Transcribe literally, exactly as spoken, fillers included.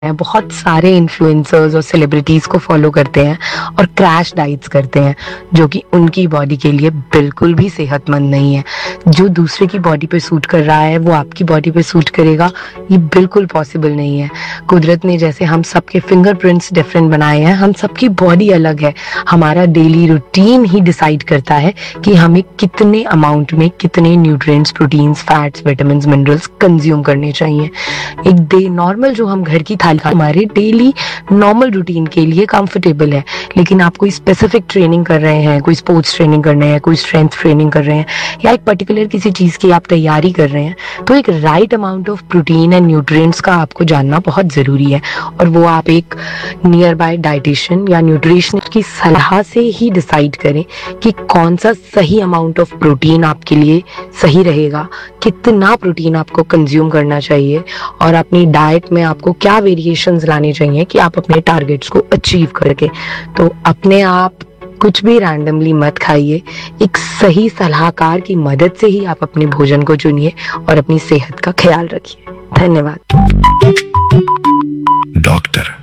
हैं, बहुत सारे इन्फ्लुएंसर्स और सेलिब्रिटीज को फॉलो करते हैं और क्रैश डाइट्स करते हैं जो कि उनकी बॉडी के लिए बिल्कुल भी सेहतमंद नहीं है। जो दूसरे की बॉडी पे सूट कर रहा है वो आपकी बॉडी पे सूट करेगा, ये बिल्कुल पॉसिबल नहीं है। कुदरत ने जैसे हम सबके फिंगरप्रिंट्स डिफरेंट बनाए हैं, हम सबकी बॉडी अलग है। हमारा डेली रूटीन ही डिसाइड करता है कि हमें कितने अमाउंट में कितने nutrients, proteins, fats, vitamins, minerals consume करने चाहिए। एक डे नॉर्मल जो हम घर की थाली हमारे डेली नॉर्मल रूटीन के लिए कंफर्टेबल है, लेकिन आप कोई स्पेसिफिक ट्रेनिंग कर रहे हैं, कोई स्पोर्ट्स ट्रेनिंग कर रहे हैं, कोई स्ट्रेंथ ट्रेनिंग कर रहे हैं या एक पर्टिकुलर किसी चीज की आप तैयारी कर रहे हैं, तो एक right amount of protein and nutrients का आपको जानना बहुत जरूरी है। और वो आप एक नियर बाय डाइटिशियन या न्यूट्रिशनिस्ट की सलाह से ही डिसाइड करें कि कौन सा सही अमाउंट ऑफ प्रोटीन आपके लिए सही रहेगा, कितना प्रोटीन आपको कंज्यूम करना चाहिए और अपनी डाइट में आपको क्या वेरिएशंस लाने चाहिए कि आप अपने टारगेट्स को अचीव करके। तो अपने आप कुछ भी रैंडमली मत खाइए, एक सही सलाहकार की मदद से ही आप अपने भोजन को चुनिए और अपनी सेहत का ख्याल रखिए। धन्यवाद। डॉक्टर